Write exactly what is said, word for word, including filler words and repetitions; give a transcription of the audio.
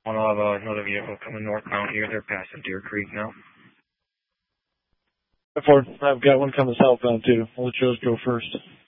I'll have uh, another vehicle coming northbound here. They're passing Deer Creek now. I've got one coming southbound too. I'll let yours go first.